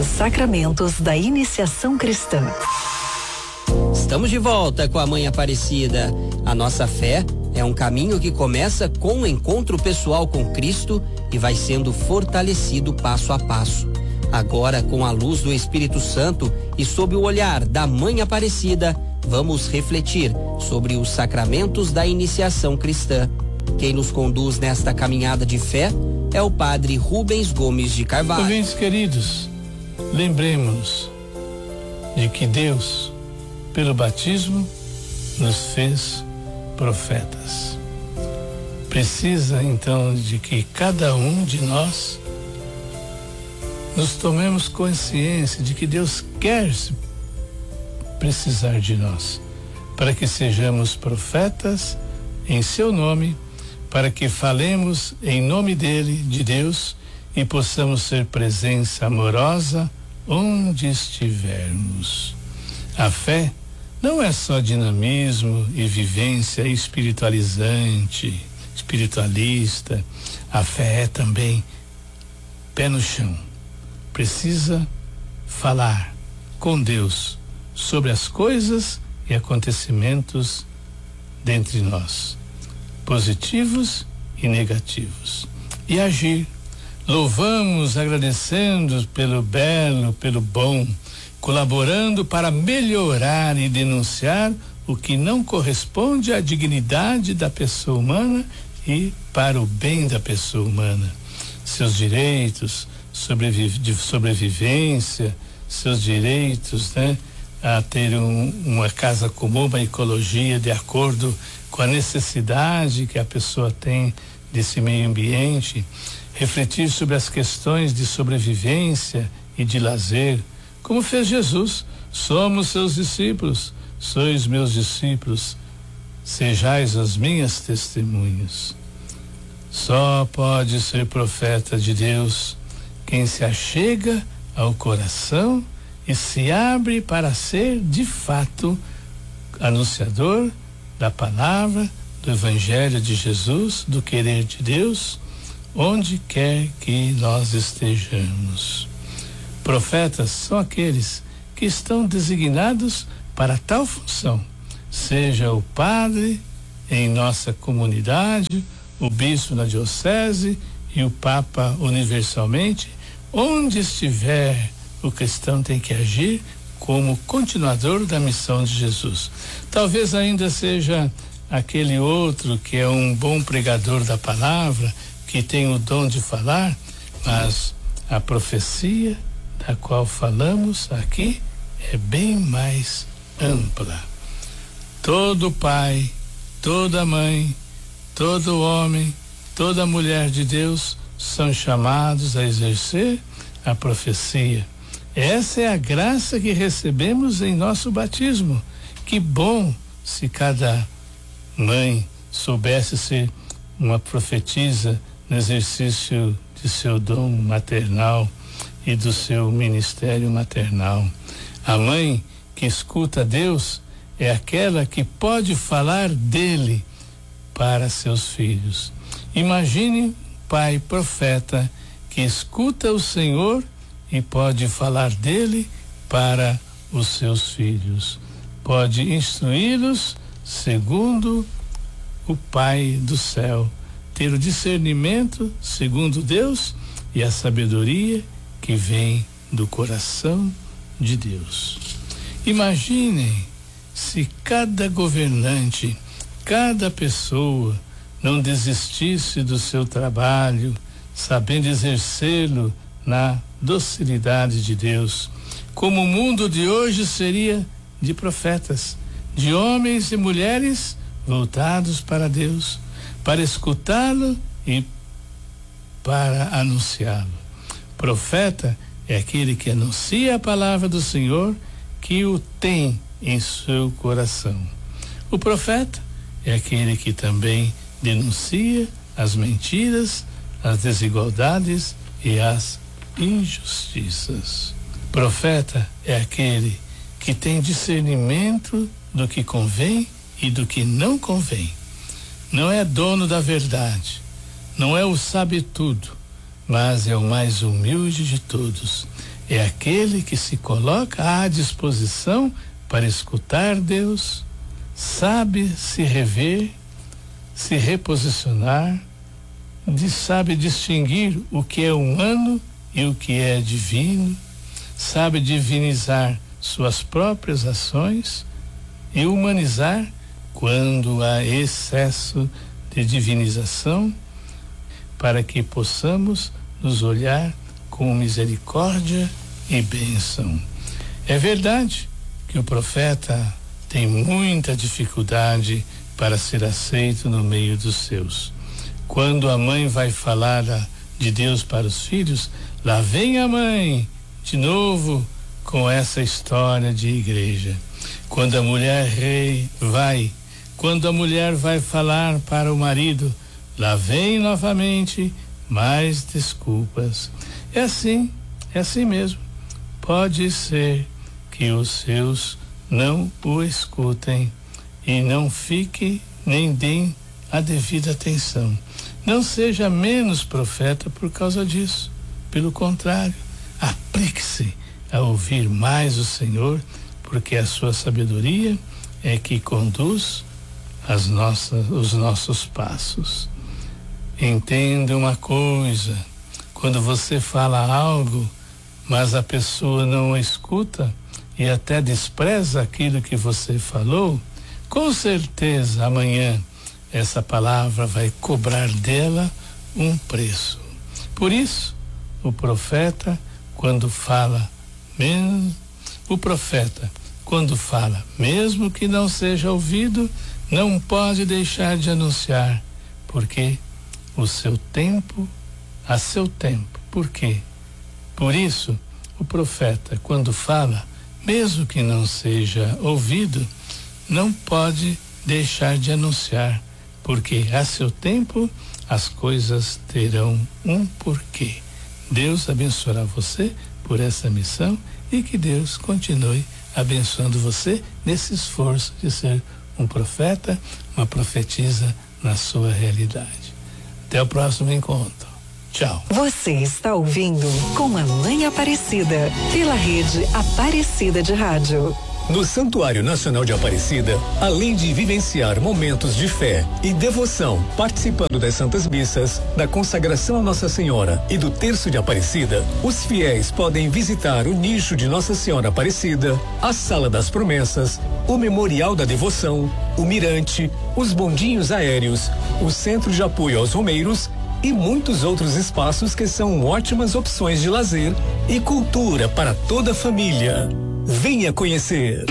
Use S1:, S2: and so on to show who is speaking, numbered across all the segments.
S1: Os sacramentos da iniciação cristã.
S2: Estamos de volta com a Mãe Aparecida. A nossa fé é um caminho que começa com o encontro pessoal com Cristo e vai sendo fortalecido passo a passo. Agora, com a luz do Espírito Santo e sob o olhar da Mãe Aparecida, vamos refletir sobre os sacramentos da iniciação cristã. Quem nos conduz nesta caminhada de fé é o Padre Rubens Gomes de Carvalho.
S3: Ouvintes queridos, lembremos de que Deus, pelo batismo, nos fez profetas. Precisa então de que cada um de nós nos tomemos consciência de que Deus quer precisar de nós, para que sejamos profetas em seu nome, para que falemos em nome dele, de Deus, e possamos ser presença amorosa onde estivermos. A fé não é só dinamismo e vivência espiritualizante, espiritualista. A fé é também pé no chão. Precisa falar com Deus sobre as coisas e acontecimentos dentre nós, positivos e negativos, e agir. Louvamos, agradecendo pelo belo, pelo bom, colaborando para melhorar e denunciar o que não corresponde à dignidade da pessoa humana e para o bem da pessoa humana. Seus direitos de sobrevivência, seus direitos, a ter uma casa comum, uma ecologia de acordo com a necessidade que a pessoa tem desse meio ambiente, refletir sobre as questões de sobrevivência e de lazer, como fez Jesus. Somos seus discípulos, sois meus discípulos, sejais as minhas testemunhas. Só pode ser profeta de Deus quem se achega ao coração e se abre para ser, de fato, anunciador da palavra, do Evangelho de Jesus, do querer de Deus, onde quer que nós estejamos. Profetas são aqueles que estão designados para tal função, seja o padre em nossa comunidade, o bispo na diocese e o papa universalmente. Onde estiver, o cristão tem que agir como continuador da missão de Jesus. Talvez ainda seja aquele outro que é um bom pregador da palavra, que tem o dom de falar, mas a profecia da qual falamos aqui é bem mais ampla. Todo pai, toda mãe, todo homem, toda mulher de Deus são chamados a exercer a profecia. Essa é a graça que recebemos em nosso batismo. Que bom se cada mãe soubesse ser uma profetisa no exercício de seu dom maternal e do seu ministério maternal. A mãe que escuta Deus é aquela que pode falar dele para seus filhos. Imagine um pai profeta que escuta o Senhor e pode falar dele para os seus filhos. Pode instruí-los segundo o Pai do céu, ter o discernimento segundo Deus e a sabedoria que vem do coração de Deus. Imaginem se cada governante, cada pessoa não desistisse do seu trabalho, sabendo exercê-lo na docilidade de Deus. Como o mundo de hoje seria de profetas, de homens e mulheres voltados para Deus, para escutá-lo e para anunciá-lo. Profeta é aquele que anuncia a palavra do Senhor, que o tem em seu coração. O profeta é aquele que também denuncia as mentiras, as desigualdades e as injustiças. Profeta é aquele que tem discernimento do que convém e do que não convém. Não é dono da verdade, não é o sabe-tudo, mas é o mais humilde de todos. É aquele que se coloca à disposição para escutar Deus, sabe se rever, se reposicionar, sabe distinguir o que é humano e o que é divino, sabe divinizar suas próprias ações e humanizar quando há excesso de divinização, para que possamos nos olhar com misericórdia e bênção. É verdade que o profeta tem muita dificuldade para ser aceito no meio dos seus. Quando a mãe vai falar de Deus para os filhos, lá vem a mãe de novo com essa história de igreja. Quando a mulher vai falar para o marido, lá vem novamente mais desculpas. É assim mesmo. Pode ser que os seus não o escutem e não fiquem nem deem a devida atenção. Não seja menos profeta por causa disso. Pelo contrário, aplique-se a ouvir mais o Senhor, porque a sua sabedoria é que conduz os nossos passos. Entenda uma coisa: quando você fala algo, mas a pessoa não escuta e até despreza aquilo que você falou, com certeza amanhã essa palavra vai cobrar dela um preço. Por isso, o profeta, quando fala, mesmo que não seja ouvido, não pode deixar de anunciar, porque a seu tempo. Por quê? Por isso, o profeta, quando fala, mesmo que não seja ouvido, não pode deixar de anunciar, porque a seu tempo as coisas terão um porquê. Deus abençoará você por essa missão e que Deus continue abençoando você nesse esforço de ser um profeta, uma profetisa na sua realidade. Até o próximo encontro. Tchau.
S1: Você está ouvindo Com a Mãe Aparecida, pela rede Aparecida de Rádio.
S4: No Santuário Nacional de Aparecida, além de vivenciar momentos de fé e devoção, participando das Santas Missas, da consagração a Nossa Senhora e do Terço de Aparecida, os fiéis podem visitar o nicho de Nossa Senhora Aparecida, a Sala das Promessas, o Memorial da Devoção, o Mirante, os bondinhos aéreos, o Centro de Apoio aos Romeiros e muitos outros espaços que são ótimas opções de lazer e cultura para toda a família. Venha conhecer.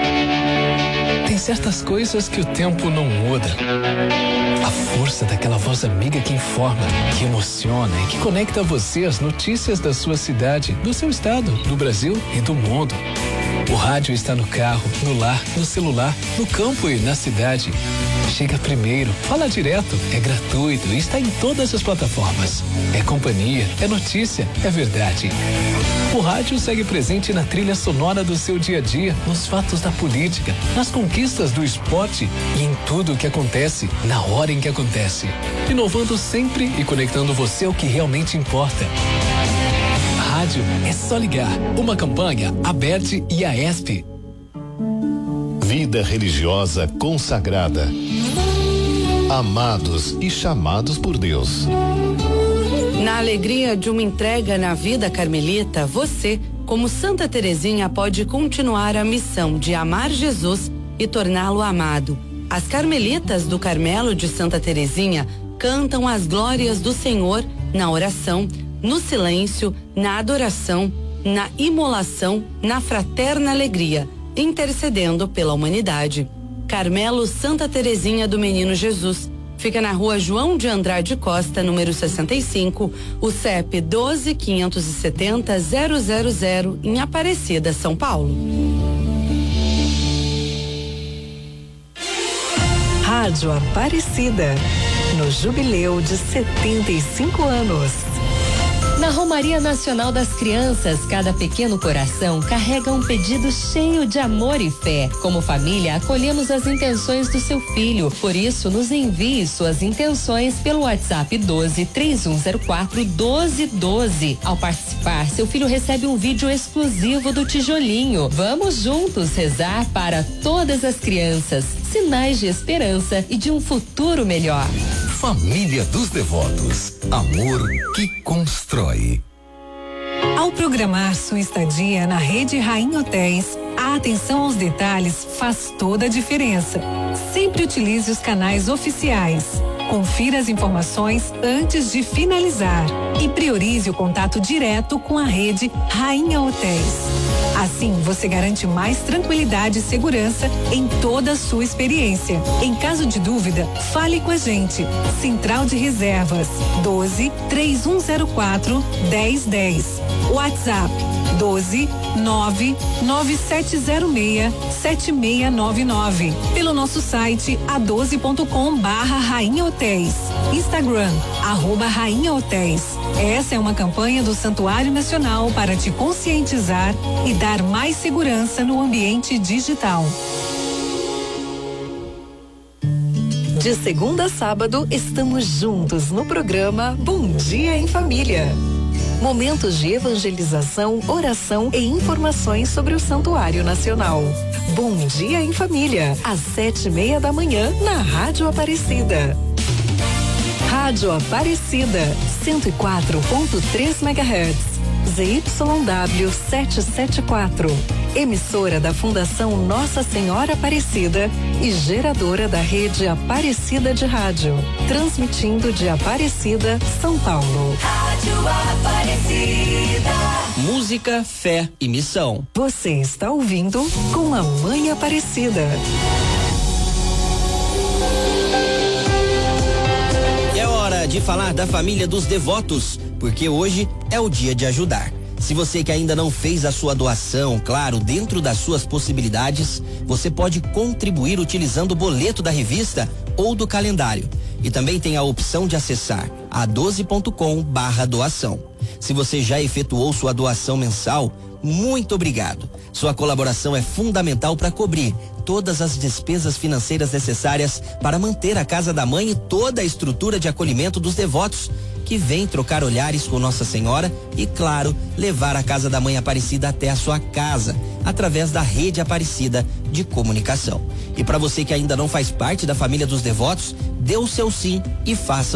S5: Tem certas coisas que o tempo não muda. A força daquela voz amiga que informa, que emociona e que conecta você às notícias da sua cidade, do seu estado, do Brasil e do mundo. O rádio está no carro, no lar, no celular, no campo e na cidade. Chega primeiro, fala direto, é gratuito e está em todas as plataformas. É companhia, é notícia, é verdade. O rádio segue presente na trilha sonora do seu dia a dia, nos fatos da política, nas conquistas do esporte e em tudo o que acontece, na hora em que acontece. Inovando sempre e conectando você ao que realmente importa. Rádio é só ligar. Uma campanha ABERT e AESP.
S6: Vida religiosa consagrada. Amados e chamados por Deus.
S7: Na alegria de uma entrega na vida carmelita, você, como Santa Teresinha, pode continuar a missão de amar Jesus e torná-lo amado. As carmelitas do Carmelo de Santa Teresinha cantam as glórias do Senhor na oração, no silêncio, na adoração, na imolação, na fraterna alegria, intercedendo pela humanidade. Carmelo Santa Teresinha do Menino Jesus. Fica na rua João de Andrade Costa, número 65, o CEP 12.570.000, em Aparecida, São Paulo.
S1: Rádio Aparecida, no jubileu de 75 anos.
S8: Na Romaria Nacional das Crianças, cada pequeno coração carrega um pedido cheio de amor e fé. Como família, acolhemos as intenções do seu filho. Por isso, nos envie suas intenções pelo WhatsApp 12-3104-1212. Ao participar, seu filho recebe um vídeo exclusivo do Tijolinho. Vamos juntos rezar para todas as crianças. Sinais de esperança e de um futuro melhor.
S9: Família dos Devotos. Amor que constrói.
S1: Ao programar sua estadia na Rede Rainha Hotéis, a atenção aos detalhes faz toda a diferença. Sempre utilize os canais oficiais. Confira as informações antes de finalizar e priorize o contato direto com a Rede Rainha Hotéis. Assim, você garante mais tranquilidade e segurança em toda a sua experiência. Em caso de dúvida, fale com a gente. Central de Reservas 12-3104-1010. WhatsApp 12-99706-7699. Pelo nosso site a12.com/Rainha Hotéis. Instagram @Rainha Hotéis. Essa é uma campanha do Santuário Nacional para te conscientizar e dar mais segurança no ambiente digital. De segunda a sábado, estamos juntos no programa Bom Dia em Família. Momentos de evangelização, oração e informações sobre o Santuário Nacional. Bom Dia em Família, às 7:30 da manhã, na Rádio Aparecida. Rádio Aparecida, 104.3 MHz. ZYW 774. Emissora da Fundação Nossa Senhora Aparecida e geradora da rede Aparecida de Rádio. Transmitindo de Aparecida, São Paulo.
S2: Rádio Aparecida. Música, fé e missão.
S1: Você está ouvindo Com a Mãe Aparecida.
S2: É hora de falar da família dos devotos, porque hoje é o dia de ajudar. Se você que ainda não fez a sua doação, claro, dentro das suas possibilidades, você pode contribuir utilizando o boleto da revista ou do calendário. E também tem a opção de acessar a12.com/doação. Se você já efetuou sua doação mensal, muito obrigado. Sua colaboração é fundamental para cobrir todas as despesas financeiras necessárias para manter a Casa da Mãe e toda a estrutura de acolhimento dos devotos que vem trocar olhares com Nossa Senhora e, claro, levar a Casa da Mãe Aparecida até a sua casa, através da Rede Aparecida de Comunicação. E para você que ainda não faz parte da família dos devotos, dê o seu sim e faça